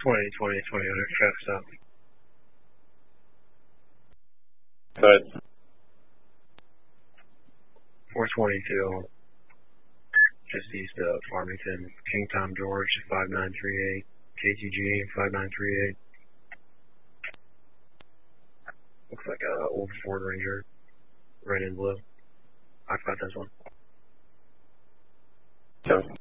2020 Toyota traffic stop. But 422, just east of Farmington, King Tom George, 5938, KTG 5938. Looks like a old Ford Ranger, red and blue. I thought this one. okay.